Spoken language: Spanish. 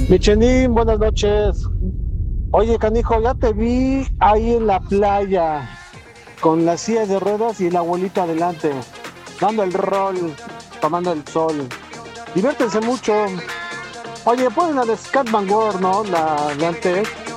Michenín, buenas noches. Oye, canijo, ya te vi ahí en la playa con las sillas de ruedas y el abuelito adelante, dando el rol, tomando el sol. Diviértense mucho. Oye, ponen la de Scott Van Word, ¿no? La de antes.